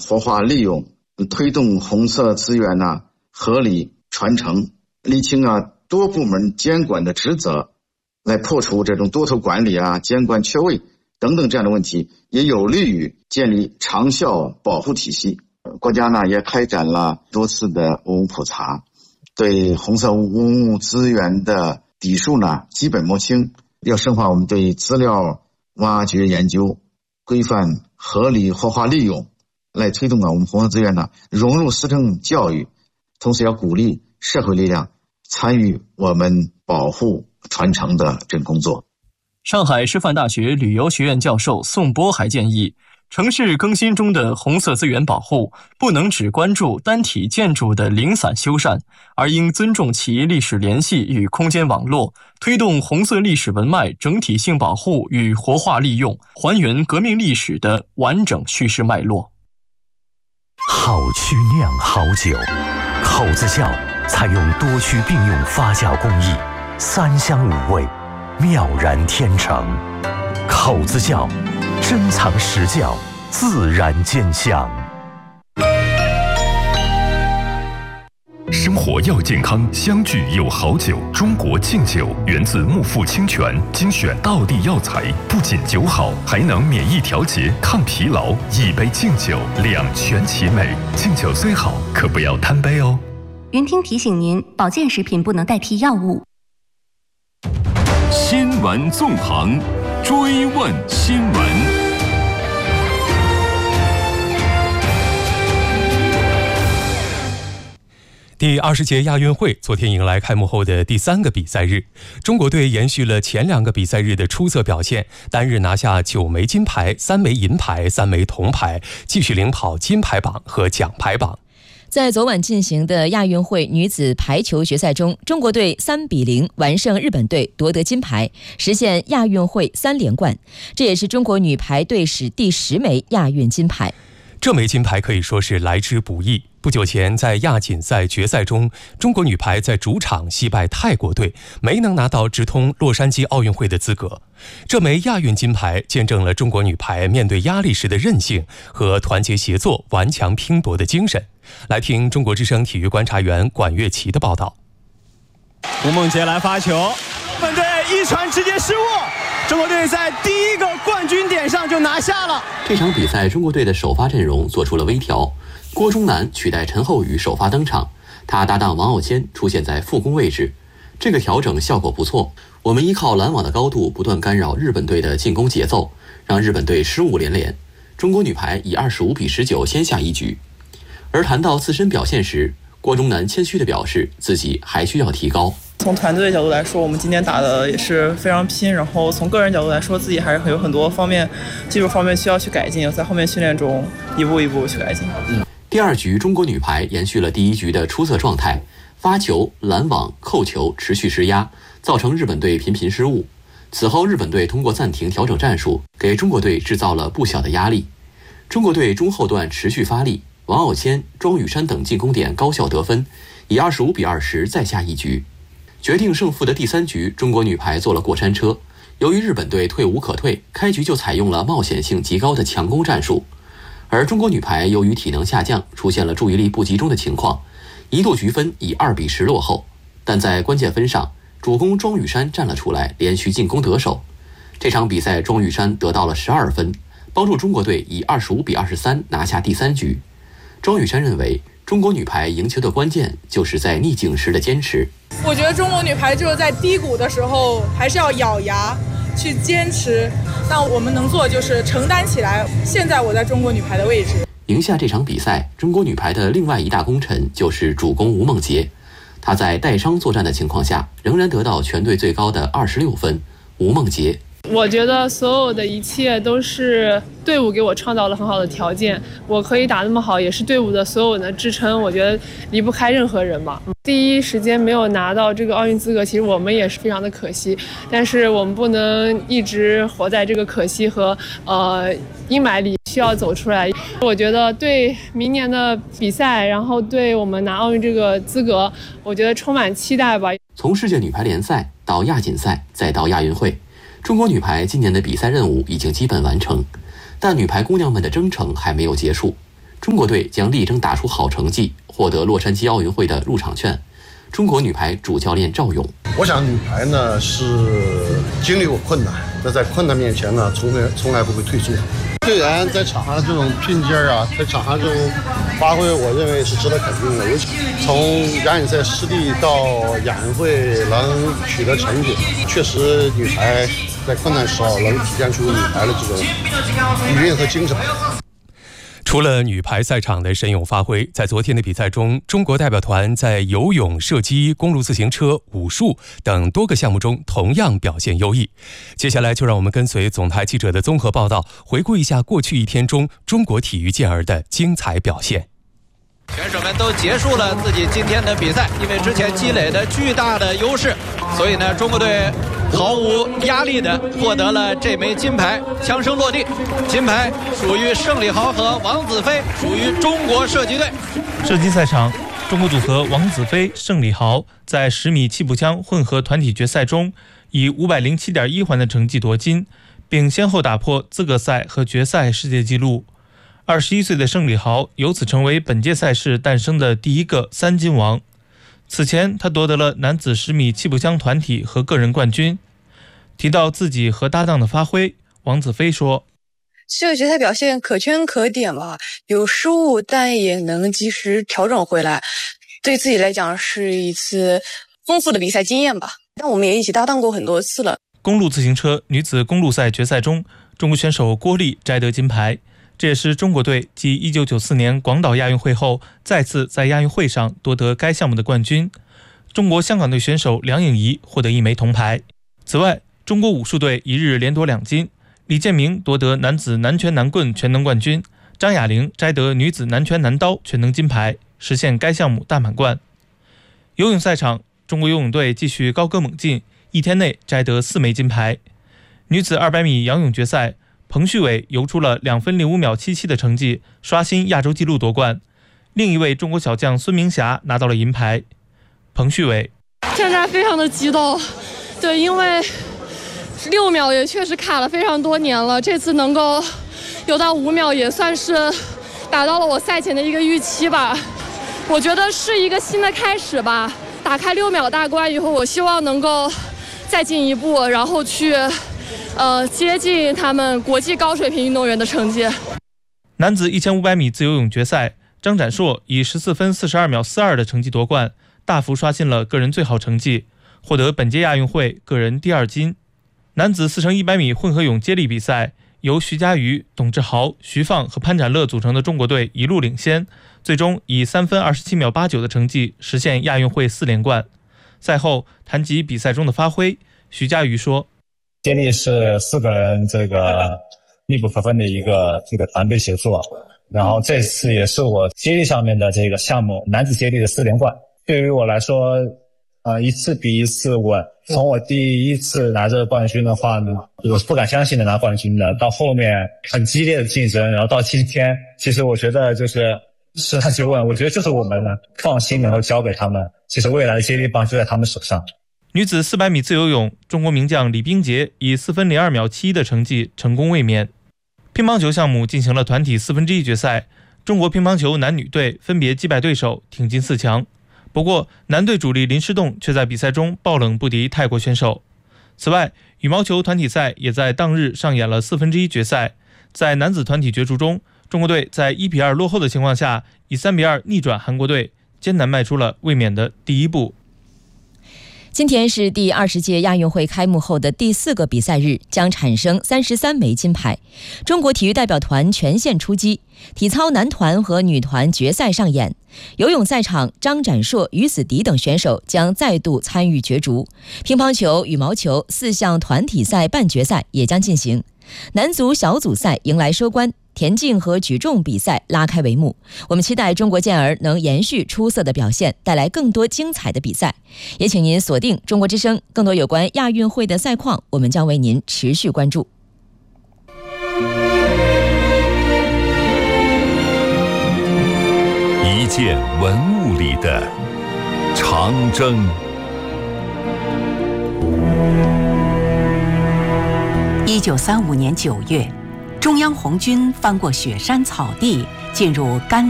活化利用，推动红色资源合理传承，厘清多部门监管的职责，来破除这种多头管理监管缺位等等这样的问题，也有利于建立长效保护体系。国家也开展了多次的文物普查，对红色文物资源的底数基本摸清，要深化我们对资料挖掘研究，规范合理活化利用，来推动我们红色资源融入师生教育，同时要鼓励社会力量参与我们保护传承的这工作。 上海师范大学旅游学院教授宋波还建议，城市更新中的红色资源保护不能只关注单体建筑的零散修缮，而应尊重企业历史联系与空间网络，推动红色历史文脉整体性保护与活化利用，还原革命历史的完整叙事脉络。 好曲酿好酒，口子窖采用多区并用发酵工艺，3香5味，妙然天成。口子窖珍藏实窖，自然见香。 生活要健康，相聚有好酒。中国敬酒源自木富清泉，精选道地药材，不仅酒好，还能免疫调节、抗疲劳。一杯敬酒，两全其美。敬酒虽好，可不要贪杯哦。 云听提醒您，保健食品不能代替药物。 新闻纵横，追问新闻。 第20届亚运会昨天迎来开幕后的第3个比赛日，中国队延续了前2个比赛日的出色表现，单日拿下9枚金牌、3枚银牌、3枚铜牌，继续领跑金牌榜和奖牌榜。 在昨晚进行的亚运会女子排球决赛中，中国队3比0完胜日本队，夺得金牌，实现亚运会3连冠。这也是中国女排队史第10枚亚运金牌。 这枚金牌可以说是来之不易。不久前，在亚锦赛决赛中，中国女排在主场惜败泰国队，没能拿到直通洛杉矶奥运会的资格。这枚亚运金牌见证了中国女排面对压力时的韧性和团结协作、顽强拼搏的精神。来听中国之声体育观察员管乐琪的报道。 吴梦洁来发球，本队一传直接失误，中国队在第1个冠军点上就拿下了。 这场比赛，中国队的首发阵容做出了微调，郭忠南取代陈厚宇首发登场，他搭档王傲谦出现在副攻位置。这个调整效果不错，我们依靠拦网的高度不断干扰日本队的进攻节奏，让日本队失误连连。中国女排以25比19先下一局。而谈到自身表现时，郭忠南谦虚地表示自己还需要提高。 从团队的角度来说，我们今天打的也是非常拼，然后从个人角度来说，自己还是有很多方面技术方面需要去改进，在后面训练中一步一步去改进。 第2局中国女排延续了第1局的出色状态，发球、拦网、扣球持续施压，造成日本队频频失误。此后日本队通过暂停调整战术，给中国队制造了不小的压力。中国队中后段持续发力，王傲谦、庄宇珊等进攻点高效得分，以25比20再下一局。决定胜负的第3局，中国女排坐了过山车。由于日本队退无可退，开局就采用了冒险性极高的强攻战术，而中国女排由于体能下降，出现了注意力不集中的情况，一度局分以2比10落后。但在关键分上，主攻庄宇珊站了出来，连续进攻得手。这场比赛庄宇珊得到了12分，帮助中国队以25比23拿下第3局。庄宇珊认为，中国女排赢球的关键就是在逆境时的坚持。 我觉得中国女排就是在低谷的时候还是要咬牙去坚持，那我们能做的就是承担起来。现在我在中国女排的位置。 赢下这场比赛，中国女排的另外一大功臣就是主攻吴梦洁。她在带伤作战的情况下，仍然得到全队最高的26分。吴梦洁， 我觉得所有的一切都是队伍给我创造了很好的条件，我可以打那么好，也是队伍的所有人的支撑，我觉得离不开任何人嘛。第一时间没有拿到这个奥运资格，其实我们也是非常的可惜，但是我们不能一直活在这个可惜和阴霾里，需要走出来。我觉得对明年的比赛，然后对我们拿奥运这个资格，我觉得充满期待吧。 从世界女排联赛到亚锦赛，再到亚运会，中国女排今年的比赛任务已经基本完成，但女排姑娘们的征程还没有结束。 中国队将力争打出好成绩，获得洛杉矶奥运会的入场券。中国女排主教练赵勇： 我想女排呢是经历过困难，那在困难面前呢，从来不会退缩。队员在场上这种拼劲儿啊，在场上这种发挥，我认为是值得肯定的。尤其从亚锦赛失利到亚运会能取得成绩，确实女排在困难时候能体现出女排的这种底蕴和精神。 除了女排赛场的神勇发挥，在昨天的比赛中，中国代表团在游泳、射击、公路自行车、武术等多个项目中同样表现优异。接下来就让我们跟随总台记者的综合报道，回顾一下过去一天中中国体育健儿的精彩表现。 选手们都结束了自己今天的比赛，因为之前积累的巨大的优势，所以呢，中国队毫无压力地获得了这枚金牌，枪声落地。金牌属于盛礼豪和王子飞，属于中国射击队。 射击赛场，中国组合王子飞、盛礼豪在10米气步枪混合团体决赛中以507.1环的成绩夺金，并先后打破资格赛和决赛世界纪录。21岁的盛礼豪由此成为本届赛事诞生的第一个3金王。此前他夺得了男子10米气步枪团体和个人冠军。提到自己和搭档的发挥，王子飞说： 这个决赛表现可圈可点吧，有失误但也能及时调整回来，对自己来讲是一次丰富的比赛经验吧。但我们也一起搭档过很多次了。 公路自行车女子公路赛决赛中，中国选手郭丽摘得金牌，这也是中国队继1994年广岛亚运会后再次在亚运会上夺得该项目的冠军。中国香港队选手梁颖怡获得1枚铜牌。此外，中国武术队一日连夺2金，李建明夺得男子南拳南棍全能冠军，张雅玲摘得女子南拳南刀全能金牌，实现该项目大满贯。游泳赛场，中国游泳队继续高歌猛进，一天内摘得4枚金牌。女子200米仰泳决赛，彭旭伟游出了2分05秒77的成绩，刷新亚洲纪录夺冠。另一位中国小将孙明霞拿到了银牌。彭旭伟： 现在非常的激动，对，因为6秒也确实卡了非常多年了，这次能够游到5秒也算是达到了我赛前的一个预期吧。我觉得是一个新的开始吧，打开6秒大关以后，我希望能够再进一步，然后去接近他们国际高水平运动员的成绩。 男子1500米自由泳决赛，张展硕以14分42秒42的成绩夺冠，大幅刷新了个人最好成绩，获得本届亚运会个人第2金。男子4×100米混合泳接力比赛，由徐嘉余、董志豪、徐放和潘展乐组成的中国队一路领先，最终以3分27秒89的成绩实现亚运会4连冠。赛后谈及比赛中的发挥，徐嘉余说： 接力是4个人这个密不可分的一个团队协作，然后这次也是我接力上面的这个项目男子接力的4连冠。对于我来说，一次比一次稳。从我第一次拿这个冠军的话呢，我是不敢相信的拿冠军的，到后面很激烈的竞争，然后到今天，其实我觉得就是实战就稳，我觉得就是我们放心能够交给他们，其实未来的接力棒就在他们手上。 女子400米自由泳，中国名将李冰洁以4分02秒71的成绩成功卫冕。乒乓球项目进行了团体1/4决赛，中国乒乓球男女队分别击败对手，挺进4强。不过男队主力林诗栋却在比赛中爆冷不敌泰国选手。此外，羽毛球团体赛也在当日上演了1/4决赛。在男子团体角逐中，中国队在1比2落后的情况下，以3比2逆转韩国队，艰难迈出了卫冕的第一步。 今天是第20届亚运会开幕后的第4个比赛日，将产生33枚金牌。中国体育代表团全线出击，体操男团和女团决赛上演。游泳赛场，张展硕、于子迪等选手将再度参与角逐。乒乓球、羽毛球4项团体赛半决赛也将进行。男足小组赛迎来收官，田径和举重比赛拉开帷幕。我们期待中国健儿能延续出色的表现，带来更多精彩的比赛。也请您锁定中国之声，更多有关亚运会的赛况，我们将为您持续关注。 一件文物里的长征。 1935年9月，中央红军翻过雪山草地， 进入甘